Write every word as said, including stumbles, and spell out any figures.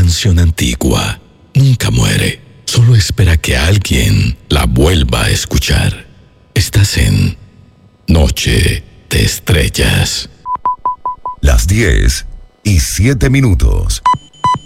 canción antigua nunca muere, solo espera que alguien la vuelva a escuchar. Estás en Noche de Estrellas. Las diez y siete minutos.